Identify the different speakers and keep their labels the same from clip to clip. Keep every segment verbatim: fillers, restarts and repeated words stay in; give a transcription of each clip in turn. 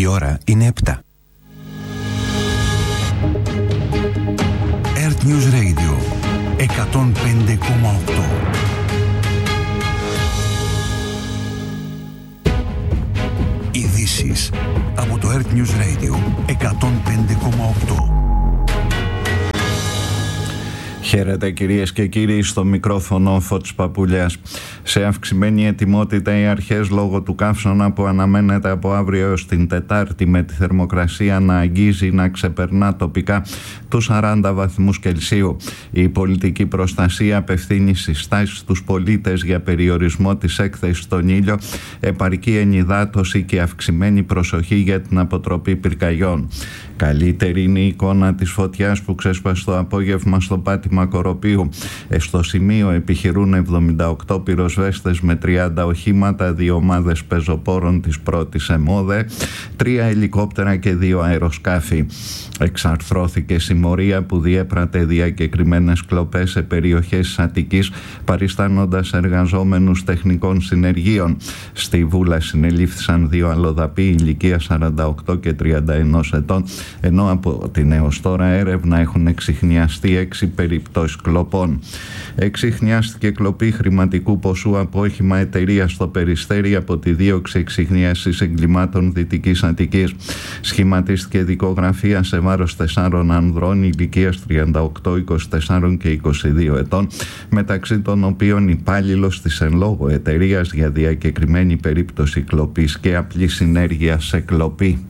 Speaker 1: Η ώρα είναι επτά. Earth News Radio εκατόν πέντε κόμμα οκτώ. Ειδήσεις από το Earth News Radio εκατόν πέντε κόμμα οκτώ.
Speaker 2: Χαίρετε κυρίες και κύριοι, στο μικρόφωνο Φώτης Παπουλιάς. Σε αυξημένη ετοιμότητα οι αρχές λόγω του καύσωνα που αναμένεται από αύριο έως την Τετάρτη, με τη θερμοκρασία να αγγίζει να ξεπερνά τοπικά τους σαράντα βαθμούς Κελσίου. Η πολιτική προστασία απευθύνει συστάσεις στους πολίτες για περιορισμό της έκθεσης στον ήλιο, επαρκή ενυδάτωση και αυξημένη προσοχή για την αποτροπή πυρκαγιών. Καλύτερη είναι η εικόνα της φωτιάς που ξέσπασε το απόγευμα στο πάτημα Κοροπίου. Στο σημείο επιχειρούν εβδομήντα οκτώ πυροσβέστες με τριάντα οχήματα, δύο ομάδες πεζοπόρων της πρώτης ΕΜΟΔΕ, τρία ελικόπτερα και δύο αεροσκάφη. Εξαρθρώθηκε συμμορία που διέπρατε διακεκριμένες κλοπές σε περιοχές της Αττικής, παριστάνοντας εργαζόμενους τεχνικών συνεργείων. Στη Βούλα συνελήφθησαν δύο αλλοδαποί ηλικία σαράντα οκτώ και τριάντα ένα ετών, ενώ από την έως τώρα έρευνα έχουν εξιχνιαστεί έξι περιπτώσεις κλοπών. Εξιχνιάστηκε κλοπή χρηματικού ποσού από όχημα εταιρεία στο Περιστέρι από τη δίωξη εξιχνίασης εγκλημάτων Δυτικής Αττικής. Σχηματίστηκε δικογραφία σε βάρος τεσσάρων ανδρών ηλικίας τριάντα οκτώ, είκοσι τέσσερα και είκοσι δύο ετών, μεταξύ των οποίων υπάλληλος της εν λόγω εταιρείας για διακεκριμένη περίπτωση κλοπής και απλή συνέργεια σε κλοπή.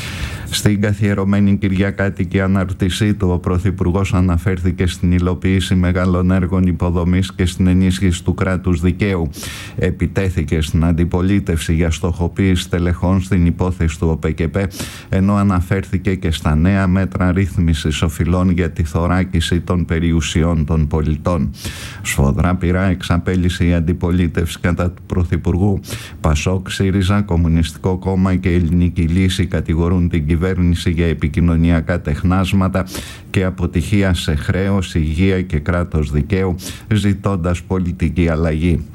Speaker 2: Στην καθιερωμένη Κυριακάτικη ανάρτησή του, ο Πρωθυπουργός αναφέρθηκε στην υλοποίηση μεγάλων έργων υποδομής και στην ενίσχυση του κράτους δικαίου. Επιτέθηκε στην αντιπολίτευση για στοχοποίηση τελεχών στην υπόθεση του ΟΠΕΚΕΠΕ, ενώ αναφέρθηκε και στα νέα μέτρα ρύθμισης οφειλών για τη θωράκιση των περιουσιών των πολιτών. Σφοδρά πειρά εξαπέλυσε η αντιπολίτευση κατά του Πρωθυπουργού. Πασόκ, ΣΥΡΙΖΑ, Κομμουνιστικό Κόμμα και Ελληνική Λύση κατηγορούν την κυβέρνηση κυβέρνηση για επικοινωνιακά τεχνάσματα και αποτυχία σε χρέος, υγεία και κράτος δικαίου, ζητώντας πολιτική αλλαγή.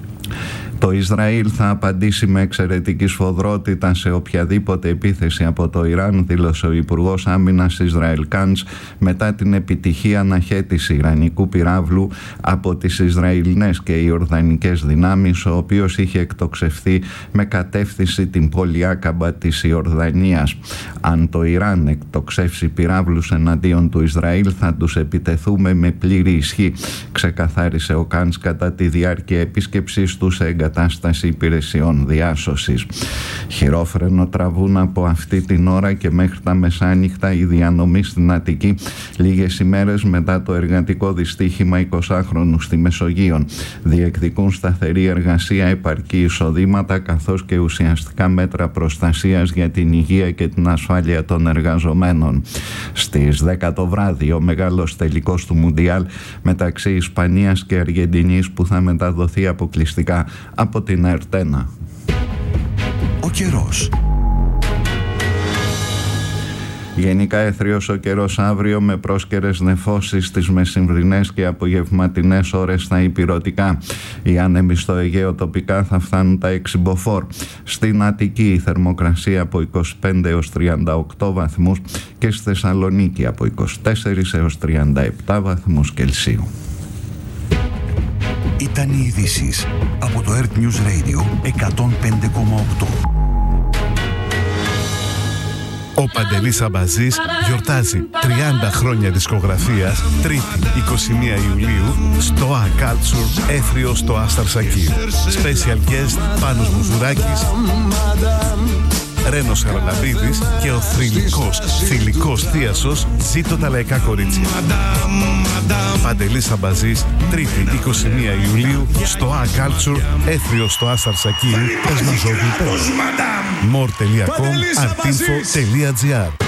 Speaker 2: Το Ισραήλ θα απαντήσει με εξαιρετική σφοδρότητα σε οποιαδήποτε επίθεση από το Ιράν, δήλωσε ο Υπουργός Άμυνας Ισραήλ Κάντς μετά την επιτυχή αναχέτηση ιρανικού πυράβλου από τις Ισραηλινές και Ιορδανικές δυνάμεις, ο οποίος είχε εκτοξευθεί με κατεύθυνση την πόλη Άκαμπα της Ιορδανίας. Αν το Ιράν εκτοξεύσει πυράβλους εναντίον του Ισραήλ, θα τους επιτεθούμε με πλήρη ισχύ, ξεκαθάρισε ο Κάντς κατά τη διάρκεια επίσκεψής του σε εγκατάσταση υπηρεσιών διάσωσης. Χειρόφρενο τραβούν από αυτή την ώρα και μέχρι τα μεσάνυχτα οι διανομοί στην Αττική, λίγες ημέρες μετά το εργατικό δυστύχημα εικοσάχρονου στη Μεσογείο. Διεκδικούν σταθερή εργασία, επαρκή εισοδήματα καθώς και ουσιαστικά μέτρα προστασίας για την υγεία και την ασφάλεια των εργαζομένων. Στις δέκα το βράδυ ο μεγάλος τελικός του Μουντιάλ μεταξύ Ισπανίας και Αργεντινής, που θα μεταδοθεί αποκλειστικά από την ΕΡΤ ένα.
Speaker 1: Ο καιρός.
Speaker 2: Γενικά αιθριος ο καιρός αύριο, με πρόσκαιρες νεφώσεις στις μεσημβρινές και απογευματινές ώρες στα ηπειρωτικά. Οι άνεμοι στο Αιγαίο τοπικά θα φτάνουν τα έξι μποφόρ. Στην Αττική η θερμοκρασία από είκοσι πέντε έως τριάντα οκτώ βαθμούς και στη Θεσσαλονίκη από είκοσι τέσσερα έως τριάντα επτά βαθμούς Κελσίου.
Speaker 1: Ήταν οι ειδήσεις από το Earth News Radio εκατόν πέντε κόμμα οκτώ.
Speaker 3: Ο Παντελής Αμπαζής γιορτάζει τριάντα χρόνια δισκογραφίας, Τρίτη είκοσι μία Ιουλίου στο A Culture, Έθριο στο Άσταρ Σακίρ. Special guest Πάνος Μουζουράκης, Ρένος Χαραλαμπίδης και ο θρυλικός, θηλυκός θίασος Ζήτω τα λαϊκά κορίτσια. Παντελής Αμπαζής, Τρίτη είκοσι μία Ιουλίου στο A Culture, Έθριο στο Άσταρ Σακίρ, Εσμαζόγλου πέντε. more τελεία com, artinfo τελεία gr.